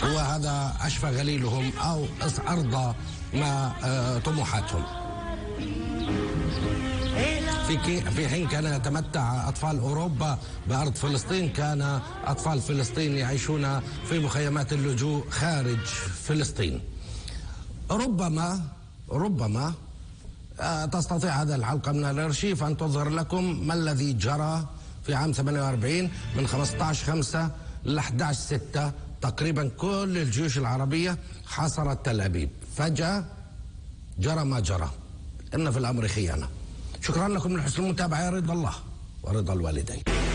وهذا أشفى غليلهم أو أرضى ما طموحاتهم. في حين كان يتمتع أطفال أوروبا بأرض فلسطين، كان أطفال فلسطين يعيشون في مخيمات اللجوء خارج فلسطين. ربما تستطيع هذه الحلقة من الأرشيف أن تظهر لكم ما الذي جرى في عام 48 من 15/5 ل 11/6. تقريبا كل الجيوش العربية حاصرت تل أبيب، فجأة جرى ما جرى. إن في الأمر خيانة. شكرا لكم من حسن المتابعة، يا رضا الله ورضا الوالدين.